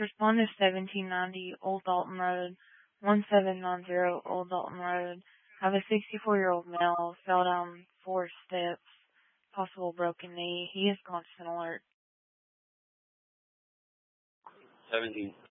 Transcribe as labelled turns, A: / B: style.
A: Respond to 1790 Old Dalton Road, 1790 Old Dalton Road. Have a 64-year-old male fell down 4 steps, possible broken knee. He is constant alert.
B: 17.